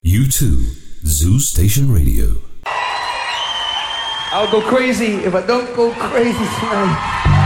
U2, Zoo Station Radio. I'll go crazy if I don't go crazy tonight.